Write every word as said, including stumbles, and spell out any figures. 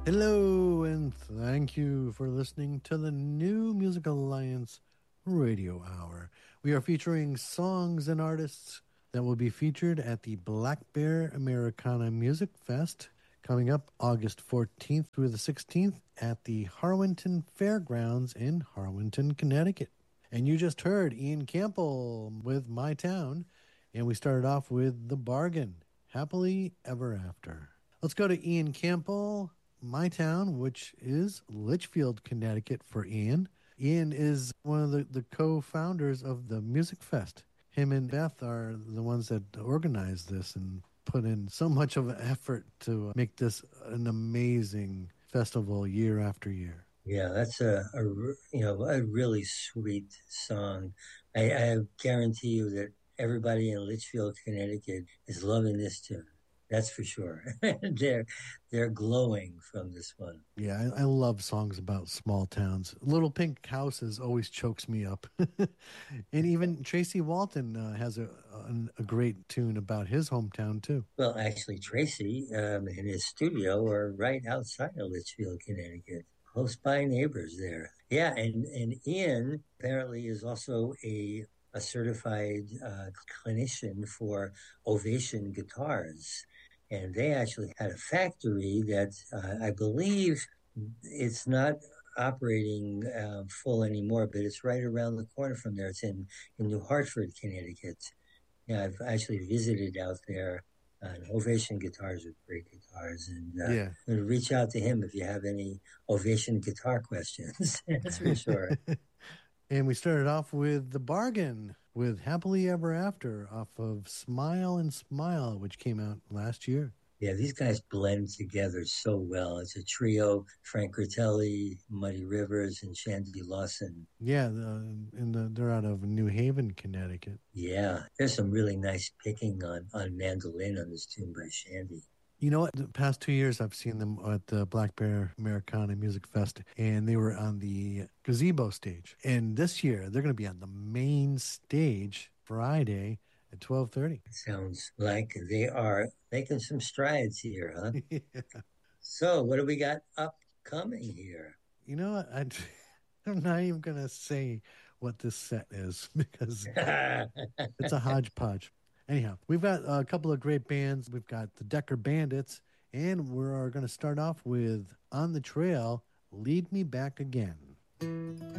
Hello, and thank you for listening to the New Music Alliance Radio Hour. We are featuring songs and artists that will be featured at the Black Bear Americana Music Fest coming up August fourteenth through the sixteenth at the Harwinton Fairgrounds in Harwinton, Connecticut. And you just heard Ian Campbell with My Town, and we started off with The Bargain, Happily Ever After. Let's go to Ian Campbell, My Town, which is Litchfield, Connecticut for Ian. Ian is one of the, the co-founders of the Music Fest. Him and Beth are the ones that organized this and put in so much of an effort to make this an amazing festival year after year. Yeah, that's a, a you know a really sweet song. I, I guarantee you that everybody in Litchfield, Connecticut, is loving this tune. That's for sure. they're they're glowing from this one. Yeah, I, I love songs about small towns. Little Pink Houses always chokes me up. And even Tracy Walton uh, has a, a a great tune about his hometown too. Well, actually, Tracy um, and his studio are right outside of Litchfield, Connecticut, close by neighbors there. Yeah, and and Ian apparently is also a a certified uh, clinician for Ovation Guitars. And they actually had a factory that uh, I believe it's not operating uh, full anymore, but it's right around the corner from there. It's in, in New Hartford, Connecticut. Yeah, I've actually visited out there. Uh, and Ovation Guitars are great guitars. And uh, Yeah. I'm gonna reach out to him if you have any Ovation guitar questions. That's for sure. And we started off with The Bargain with Happily Ever After off of Smile and Smile, which came out last year. Yeah, these guys blend together so well. It's a trio: Frank Gratelli, Muddy Rivers, and Shandy Lawson. Yeah, the, and the, they're out of New Haven, Connecticut. Yeah, there's some really nice picking on, on mandolin on this tune by Shandy. You know what? The past two years, I've seen them at the Black Bear Americana Music Fest, and they were on the gazebo stage. And this year, they're going to be on the main stage Friday at twelve thirty. Sounds like they are making some strides here, huh? Yeah. So, what do we got upcoming here? You know what? I, I'm not even going to say what this set is because it's a hodgepodge. Anyhow, we've got a couple of great bands. We've got the Decker Bandits, and we're going to start off with On the Trail, Lead Me Back Again.